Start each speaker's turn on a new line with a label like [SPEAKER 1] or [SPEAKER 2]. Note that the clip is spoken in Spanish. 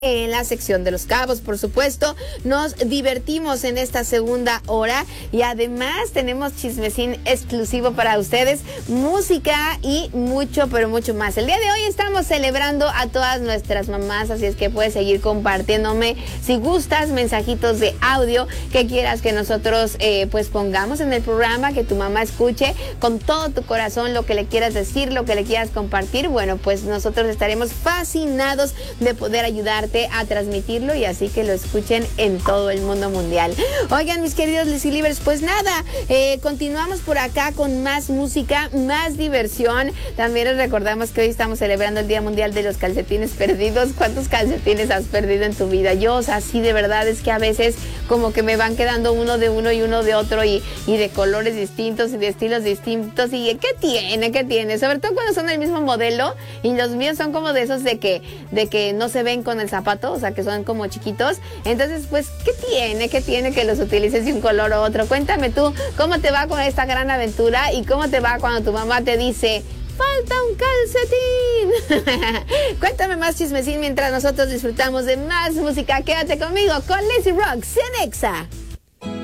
[SPEAKER 1] En la sección de Los Cabos, por supuesto, nos divertimos en esta segunda hora y además tenemos chismecín exclusivo para ustedes, música y mucho, pero mucho más. El día de hoy estamos celebrando a todas nuestras mamás, así es que puedes seguir compartiéndome si gustas mensajitos de audio que quieras que nosotros pues pongamos en el programa, que tu mamá escuche con todo tu corazón lo que le quieras decir, lo que le quieras compartir. Bueno, pues nosotros estaremos fascinados de poder ayudarte a transmitirlo y así que lo escuchen en todo el mundo mundial. Oigan, mis queridos Lizzy Livers, pues nada, continuamos por acá con más música, más diversión. También les recordamos que hoy estamos celebrando el Día Mundial de los Calcetines Perdidos. ¿Cuántos calcetines has perdido en tu vida? Yo, o sea, sí, de verdad es que a veces como que me van quedando uno de uno y uno de otro y de colores distintos y de estilos distintos. ¿Y qué tiene? ¿Qué tiene? Sobre todo cuando son del mismo modelo y los míos son como de esos de que no se ven con el zapato, o sea, que son como chiquitos. Entonces, pues, ¿qué tiene? ¿Qué tiene que los utilices de un color u otro? Cuéntame tú, ¿cómo te va con esta gran aventura? ¿Y cómo te va cuando tu mamá te dice, falta un calcetín? Cuéntame más chismecín mientras nosotros disfrutamos de más música. Quédate conmigo con Lizzy Rocks en Exa.